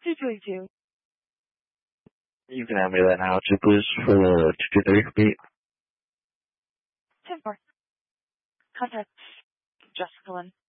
222. You can have me that now, too, please, for the 223 repeat. 10-4. Contact Jessica Lynn.